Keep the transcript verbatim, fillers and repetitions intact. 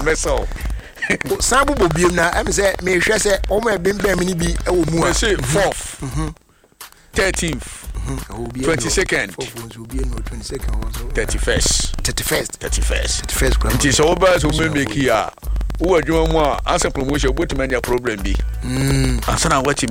vessel. Sabu Bobium na I'm say me share say o me bim bim ni bi e wo mu a. Say fourth. thirteenth. twenty-second. thirty-first. thirty-first. thirty-first. thirty-first. It is over so me make here. Who are doing more answer promotion but many problem be. Mm. Answer na what